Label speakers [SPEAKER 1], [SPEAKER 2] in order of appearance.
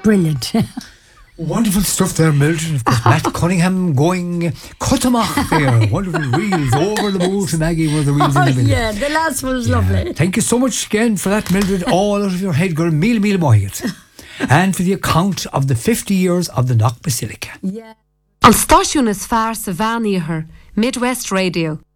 [SPEAKER 1] brilliant.
[SPEAKER 2] Wonderful stuff there, Mildred. Of course, Matt Cunningham going cut-em-off there. Wonderful reels over the moon to Maggie were the reels in the middle.
[SPEAKER 1] Yeah, the last one was lovely.
[SPEAKER 2] Thank you so much again for that, Mildred. All out of your head, girl. Mil moiet. And for the account of the 50 years of the Knock Basilica.
[SPEAKER 1] Yeah.
[SPEAKER 3] An stáisiún is fearr sa bhean Midwest Radio.